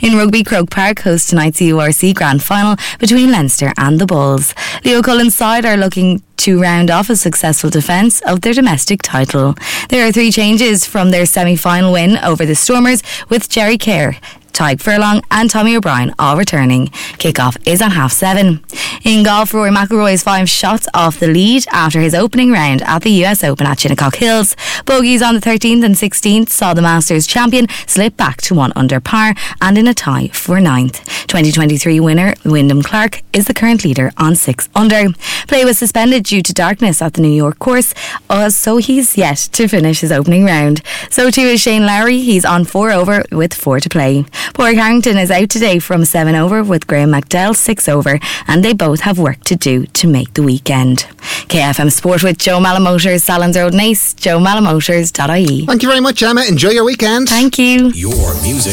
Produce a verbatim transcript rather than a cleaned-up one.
In rugby, Croke Park hosts tonight's U R C Grand Final between Leinster and the Bulls. Leo Cullen's side are looking to round off a successful defence of their domestic title. There are three changes from their semi-final win over the Stormers, with Jerry Kerr, Tyke Furlong and Tommy O'Brien all returning. Kick-off is at half seven. In golf, Rory McIlroy is five shots off the lead after his opening round at the U S Open at Shinnecock Hills. Bogeys on the thirteenth and sixteenth saw the Masters champion slip back to one under par and in a tie for ninth. twenty twenty-three winner Wyndham Clark is the current leader on six under. Play was suspended due to darkness at the New York course, uh, so he's yet to finish his opening round. So too is Shane Lowry. He's on four over with four to play. Padraig Harrington is out today from seven over with Graham McDowell six over, and they both have work to do to make the weekend. K F M Sport with Joe Malamotors, Salons Road Nace, joe malamotors dot I E. Thank you very much, Emma. Enjoy your weekend. Thank you. Your music